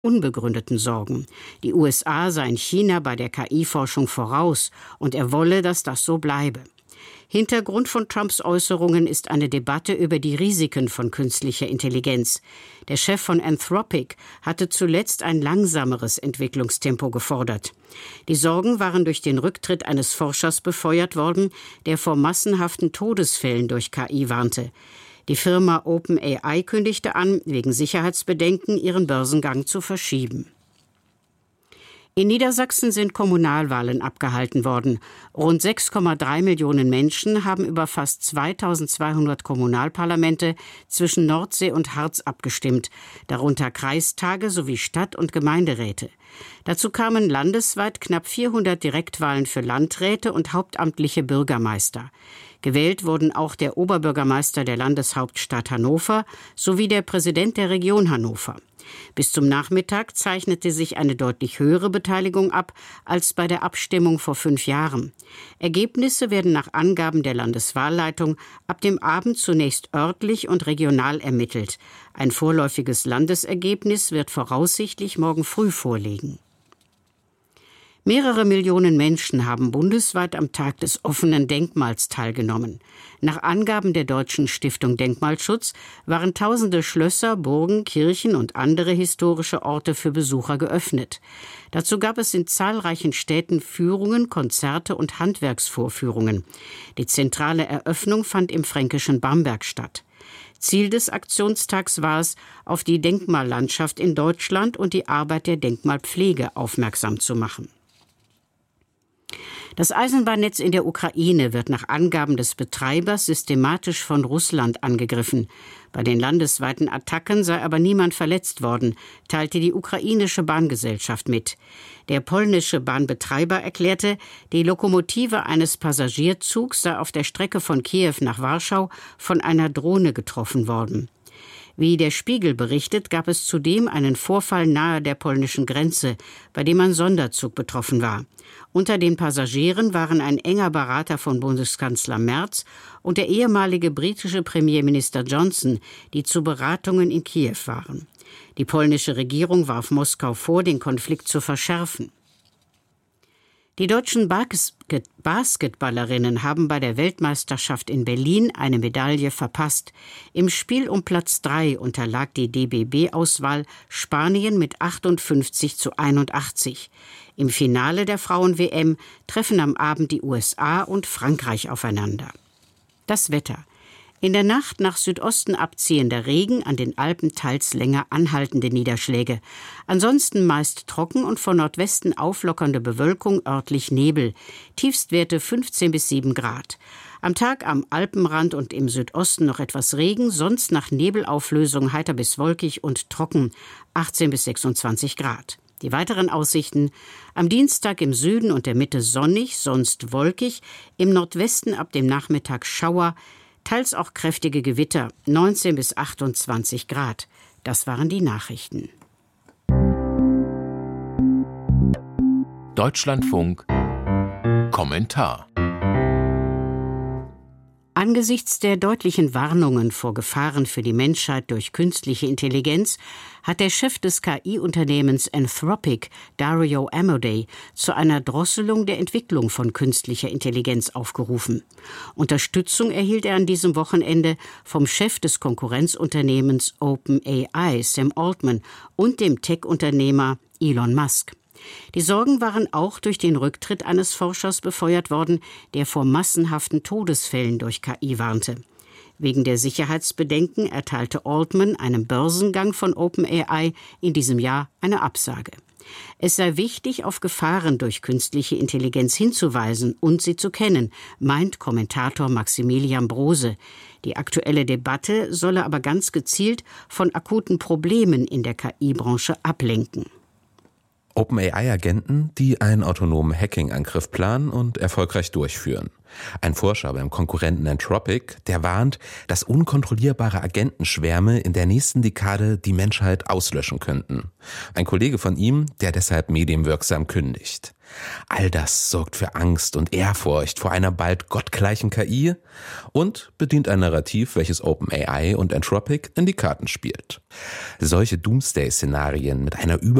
unbegründeten Sorgen. Die USA seien China bei der KI-Forschung voraus und er wolle, dass das so bleibe. Hintergrund von Trumps Äußerungen ist eine Debatte über die Risiken von künstlicher Intelligenz. Der Chef von Anthropic hatte zuletzt ein langsameres Entwicklungstempo gefordert. Die Sorgen waren durch den Rücktritt eines Forschers befeuert worden, der vor massenhaften Todesfällen durch KI warnte. Die Firma OpenAI kündigte an, wegen Sicherheitsbedenken ihren Börsengang zu verschieben. In Niedersachsen sind Kommunalwahlen abgehalten worden. Rund 6,3 Millionen Menschen haben über fast 2200 Kommunalparlamente zwischen Nordsee und Harz abgestimmt, darunter Kreistage sowie Stadt- und Gemeinderäte. Dazu kamen landesweit knapp 400 Direktwahlen für Landräte und hauptamtliche Bürgermeister. Gewählt wurden auch der Oberbürgermeister der Landeshauptstadt Hannover sowie der Präsident der Region Hannover. Bis zum Nachmittag zeichnete sich eine deutlich höhere Beteiligung ab als bei der Abstimmung vor 5 Jahren. Ergebnisse werden nach Angaben der Landeswahlleitung ab dem Abend zunächst örtlich und regional ermittelt. Ein vorläufiges Landesergebnis wird voraussichtlich morgen früh vorliegen. Mehrere Millionen Menschen haben bundesweit am Tag des offenen Denkmals teilgenommen. Nach Angaben der Deutschen Stiftung Denkmalschutz waren tausende Schlösser, Burgen, Kirchen und andere historische Orte für Besucher geöffnet. Dazu gab es in zahlreichen Städten Führungen, Konzerte und Handwerksvorführungen. Die zentrale Eröffnung fand im fränkischen Bamberg statt. Ziel des Aktionstags war es, auf die Denkmallandschaft in Deutschland und die Arbeit der Denkmalpflege aufmerksam zu machen. Das Eisenbahnnetz in der Ukraine wird nach Angaben des Betreibers systematisch von Russland angegriffen. Bei den landesweiten Attacken sei aber niemand verletzt worden, teilte die ukrainische Bahngesellschaft mit. Der polnische Bahnbetreiber erklärte, die Lokomotive eines Passagierzugs sei auf der Strecke von Kiew nach Warschau von einer Drohne getroffen worden. Wie der Spiegel berichtet, gab es zudem einen Vorfall nahe der polnischen Grenze, bei dem ein Sonderzug betroffen war. Unter den Passagieren waren ein enger Berater von Bundeskanzler Merz und der ehemalige britische Premierminister Johnson, die zu Beratungen in Kiew waren. Die polnische Regierung warf Moskau vor, den Konflikt zu verschärfen. Die deutschen Basketballerinnen haben bei der Weltmeisterschaft in Berlin eine Medaille verpasst. Im Spiel um Platz 3 unterlag die DBB-Auswahl Spanien mit 58:81. Im Finale der Frauen-WM treffen am Abend die USA und Frankreich aufeinander. Das Wetter. In der Nacht nach Südosten abziehender Regen, an den Alpen teils länger anhaltende Niederschläge. Ansonsten meist trocken und von Nordwesten auflockernde Bewölkung, örtlich Nebel. Tiefstwerte 15 bis 7 Grad. Am Tag am Alpenrand und im Südosten noch etwas Regen, sonst nach Nebelauflösung heiter bis wolkig und trocken, 18 bis 26 Grad. Die weiteren Aussichten: am Dienstag im Süden und der Mitte sonnig, sonst wolkig, im Nordwesten ab dem Nachmittag Schauer, teils auch kräftige Gewitter, 19 bis 28 Grad. Das waren die Nachrichten. Deutschlandfunk Kommentar. Angesichts der deutlichen Warnungen vor Gefahren für die Menschheit durch künstliche Intelligenz hat der Chef des KI-Unternehmens Anthropic, Dario Amodei, zu einer Drosselung der Entwicklung von künstlicher Intelligenz aufgerufen. Unterstützung erhielt er an diesem Wochenende vom Chef des Konkurrenzunternehmens OpenAI, Sam Altman, und dem Tech-Unternehmer Elon Musk. Die Sorgen waren auch durch den Rücktritt eines Forschers befeuert worden, der vor massenhaften Todesfällen durch KI warnte. Wegen der Sicherheitsbedenken erteilte Altman einem Börsengang von OpenAI in diesem Jahr eine Absage. Es sei wichtig, auf Gefahren durch künstliche Intelligenz hinzuweisen und sie zu kennen, meint Kommentator Maximilian Brose. Die aktuelle Debatte solle aber ganz gezielt von akuten Problemen in der KI-Branche ablenken. OpenAI-Agenten, die einen autonomen Hacking-Angriff planen und erfolgreich durchführen. Ein Forscher beim Konkurrenten Anthropic, der warnt, dass unkontrollierbare Agentenschwärme in der nächsten Dekade die Menschheit auslöschen könnten. Ein Kollege von ihm, der deshalb medienwirksam kündigt. All das sorgt für Angst und Ehrfurcht vor einer bald gottgleichen KI und bedient ein Narrativ, welches OpenAI und Anthropic in die Karten spielt. Solche Doomsday-Szenarien mit einer